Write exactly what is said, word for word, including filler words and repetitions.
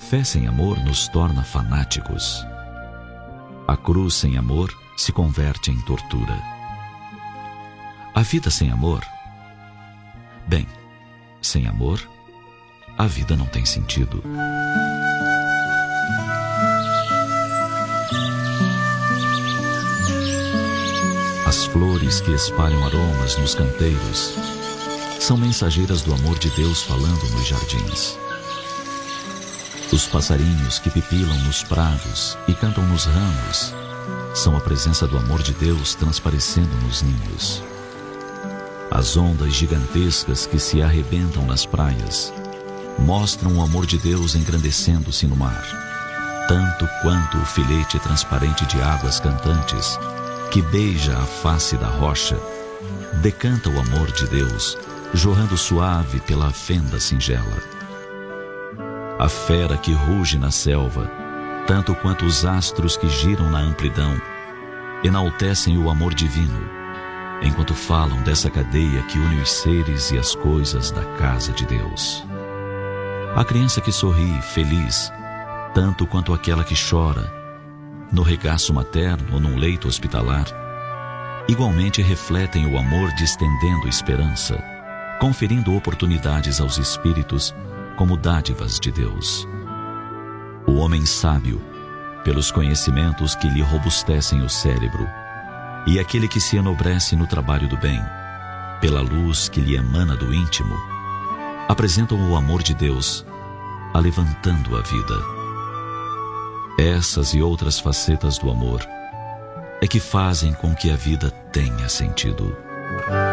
fé sem amor nos torna fanáticos. A cruz sem amor se converte em tortura. A vida sem amor? Bem, sem amor, a vida não tem sentido. As flores que espalham aromas nos canteiros são mensageiras do amor de Deus falando nos jardins. Os passarinhos que pipilam nos prados e cantam nos ramos são a presença do amor de Deus transparecendo nos ninhos. As ondas gigantescas que se arrebentam nas praias mostram o amor de Deus engrandecendo-se no mar, tanto quanto o filete transparente de águas cantantes que beija a face da rocha decanta o amor de Deus, jorrando suave pela fenda singela. A fera que ruge na selva, tanto quanto os astros que giram na amplidão, enaltecem o amor divino, enquanto falam dessa cadeia que une os seres e as coisas da casa de Deus. A criança que sorri, feliz, tanto quanto aquela que chora, no regaço materno ou num leito hospitalar, igualmente refletem o amor distendendo esperança, conferindo oportunidades aos espíritos como dádivas de Deus. O homem sábio, pelos conhecimentos que lhe robustecem o cérebro, e aquele que se enobrece no trabalho do bem, pela luz que lhe emana do íntimo, apresentam o amor de Deus, alevantando a vida. Essas e outras facetas do amor é que fazem com que a vida tenha sentido.